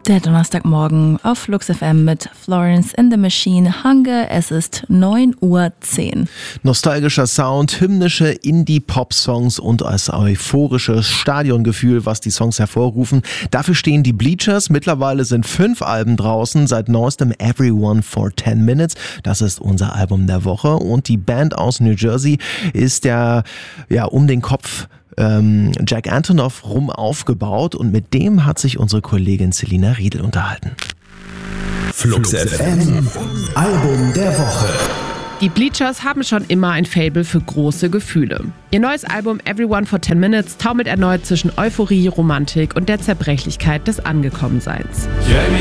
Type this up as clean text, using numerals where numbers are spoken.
Der Donnerstagmorgen auf Flux FM mit Florence and the Machine, Hunger. Es ist 9:10 Uhr. Nostalgischer Sound, hymnische Indie-Pop-Songs und das euphorische Stadiongefühl, was die Songs hervorrufen. Dafür stehen die Bleachers. Mittlerweile sind 5 Alben draußen. Seit neuestem Everyone for 10 Minutes. Das ist unser Album der Woche. Und die Band aus New Jersey ist um den Kopf Jack Antonoff rum aufgebaut, und mit dem hat sich unsere Kollegin Selina Riedel unterhalten. Flux FM, Album der Woche. Die Bleachers haben schon immer ein Faible für große Gefühle. Ihr neues Album Everyone for 10 Minutes taumelt erneut zwischen Euphorie, Romantik und der Zerbrechlichkeit des Angekommenseins.